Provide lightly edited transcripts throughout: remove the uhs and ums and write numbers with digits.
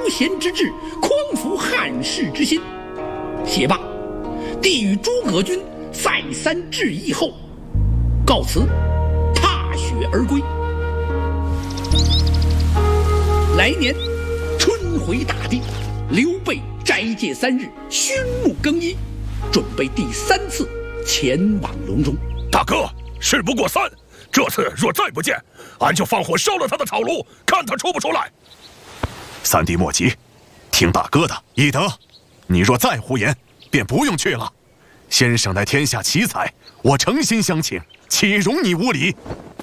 贤之志，匡扶汉室之心。写罢，帝与诸葛均再三致意后，告辞，踏雪而归。来年春回大地，刘备斋戒3日，熏沐更衣，准备第3次前往隆中。 大哥，事不过3，这次若再不见，俺就放火烧了他的草庐，看他出不出来。 三弟莫急，听大哥的。翼德，你若再胡言，便不用去了。先生乃天下奇才，我诚心相请，岂容你无礼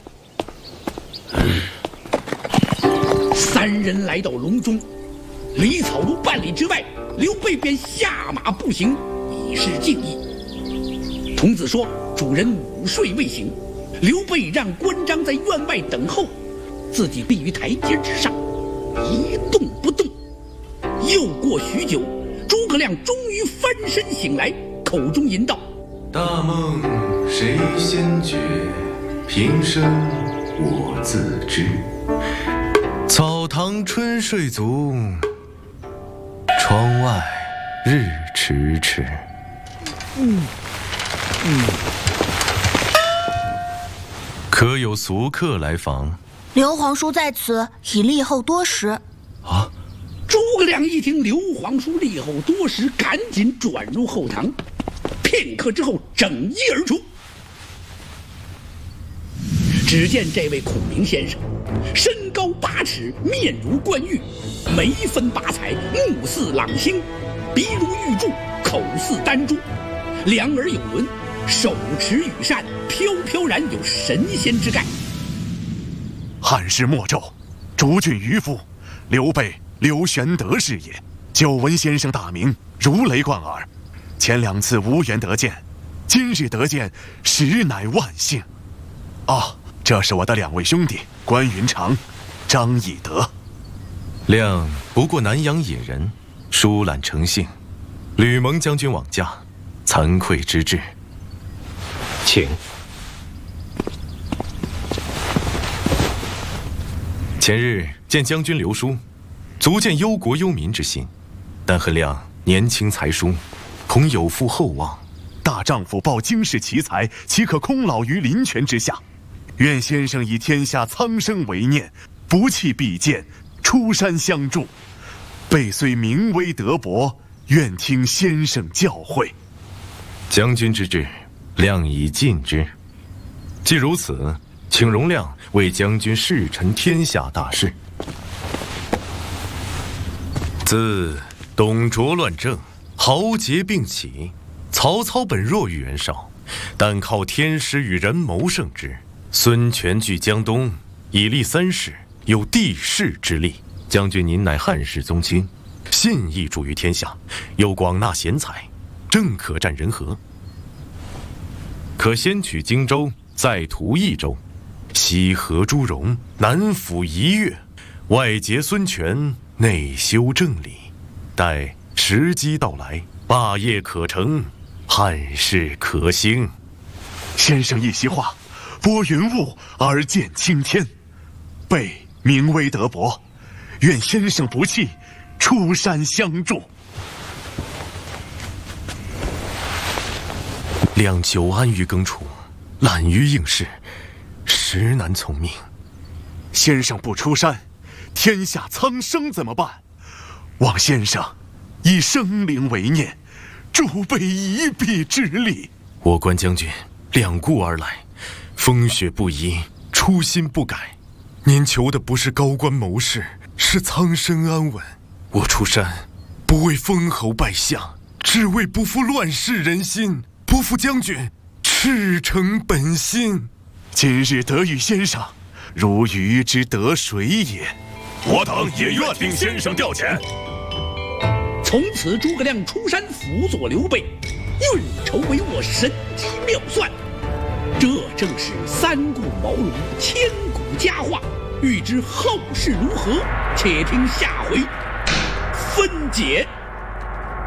？3人来到隆中，离草庐半里之外，刘备便下马步行，以示敬意。童子说主人午睡未醒，刘备让关张在院外等候，自己立于台阶之上，一动不动。又过许久，诸葛亮终于翻身醒来，口中吟道： 大梦谁先觉，平生我自知。草堂春睡足，窗外日迟迟。可有俗客来访？ 刘皇叔在此，已立候多时。 啊！ 诸葛亮一听刘皇叔立候多时，赶紧转入后堂。片刻之后，整衣而出。只见这位孔明先生，身高8尺，面如冠玉，眉分8彩，目似朗星，鼻如玉柱，口似丹珠，两耳有轮，手持羽扇，飘飘然有神仙之概。 汉室末胄，逐郡渔夫，刘备刘玄德是也。久闻先生大名，如雷贯耳。前2次无缘得见，今日得见，实乃万幸。啊，这是我的2位兄弟关云长、张翼德。 亮不过南阳野人，疏懒成性，吕蒙将军往驾，惭愧之至。 请。 前日见将军刘书，足见忧国忧民之心，但恨亮年轻才疏，恐有负厚望。 大丈夫抱经世奇才，岂可空老于林泉之下？愿先生以天下苍生为念，不弃必见，出山相助。备虽名微德薄，愿听先生教诲。 将军之志，亮已尽之。既如此，请容亮为将军侍陈天下大事。自董卓乱政，豪杰并起，曹操本弱于袁绍，但靠天师与人谋胜之。孙权据江东，以立3世，有帝室之力。将军您乃汉室宗亲，信义著于天下，又广纳贤才，正可占人和。可先取荆州，再图益州，西河诸戎，南抚夷越，外结孙权，内修正理。待时机到来，霸业可成，汉室可兴。 先生一席话，拨云雾而见青天。备名微德薄，愿先生不弃，出山相助。 亮久安于耕处，懒于应试，实难从命。 先生不出山，天下苍生怎么办？望先生以生灵为念，助备一臂之力。 我关将军两顾而来，风雪不移，初心不改。您求的不是高官谋士，是苍生安稳。我出山不为封侯拜相，只为不负乱世人心，不负将军赤诚本心。 今日得遇先生，如鱼之得水也。 我等也愿听先生调遣。 从此诸葛亮出山辅佐刘备，运筹帷幄，神机妙算。这正是三顾茅庐，千古佳话。欲知后事如何，且听下回分解。